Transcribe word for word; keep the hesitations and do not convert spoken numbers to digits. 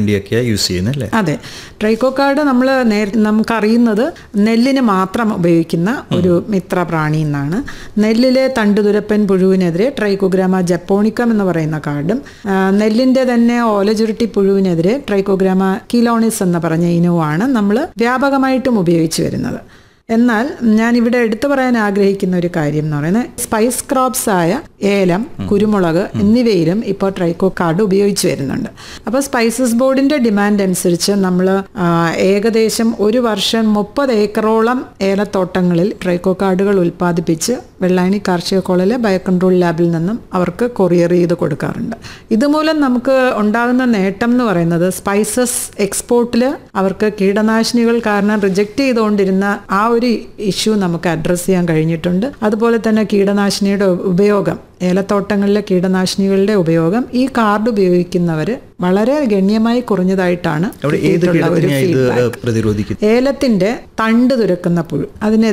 വേണ്ടിയൊക്കെയാണ് use ചെയ്യുന്നത് അല്ലേ? അതെ, ട്രൈക്കോകാർഡ് നമ്മൾ നേര നമുക്കറിയുന്നത് നെല്ലിന് മാത്രം ഉപയോഗിക്കുന്ന ഒരു മിത്ര പ്രാണി എന്നാണ്. നെല്ലിലെ തണ്ടുതുരപ്പൻ പുഴുവിനെതിരെ ട്രൈക്കോഗ്രാമ ജപ്പോണിക്കം എന്ന് പറയുന്ന കാർഡും നെല്ലിൻ്റെ തന്നെ ഓലചുരുട്ടി പുഴുവിനെതിരെ ട്രൈക്കോഗ്രാമ കിലോണിസ് എന്ന് പറഞ്ഞ ഇനവുമാണ് നമ്മൾ വ്യാപകമായിട്ടും ഉപയോഗിച്ചു വരുന്നത്. എന്നാൽ ഞാനിവിടെ എടുത്തു പറയാൻ ആഗ്രഹിക്കുന്ന ഒരു കാര്യം എന്ന് പറയുന്നത് സ്പൈസ് ക്രോപ്സ് ആയ ഏലം, കുരുമുളക് എന്നിവയിലും ഇപ്പോൾ ട്രൈക്കോകാർഡ് ഉപയോഗിച്ച് വരുന്നുണ്ട്. അപ്പോൾ സ്പൈസസ് ബോർഡിന്റെ ഡിമാൻഡ് അനുസരിച്ച് നമ്മൾ ഏകദേശം ഒരു വർഷം മുപ്പത് ഏക്കറോളം ഏലത്തോട്ടങ്ങളിൽ ട്രൈക്കോകാർഡുകൾ ഉൽപ്പാദിപ്പിച്ച് വെള്ളായണി കാർഷിക കോളേജിലെ ബയോകൺട്രോൾ ലാബിൽ നിന്നും അവർക്ക് കൊറിയർ ചെയ്ത് കൊടുക്കാറുണ്ട്. ഇതുമൂലം നമുക്ക് ഉണ്ടാകുന്ന നേട്ടം എന്ന് പറയുന്നത് സ്പൈസസ് എക്സ്പോർട്ടിൽ അവർക്ക് കീടനാശിനികൾ കാരണം റിജക്റ്റ് ചെയ്തുകൊണ്ടിരുന്ന ആ ഒരു ഇഷ്യൂ നമുക്ക് അഡ്രസ്സ് ചെയ്യാൻ കഴിഞ്ഞിട്ടുണ്ട്. അതുപോലെ തന്നെ കീടനാശിനിയുടെ ഉപയോഗം, ഏലത്തോട്ടങ്ങളിലെ കീടനാശിനികളുടെ ഉപയോഗം ഈ കാർഡ് ഉപയോഗിക്കുന്നവർ വളരെ ഗണ്യമായി കുറഞ്ഞതായിട്ടാണ് ഒരു ഫീഡ്ബാക്ക്. ഏലത്തിന്റെ തണ്ട് തുരക്കുന്ന പുഴു, അതിനെ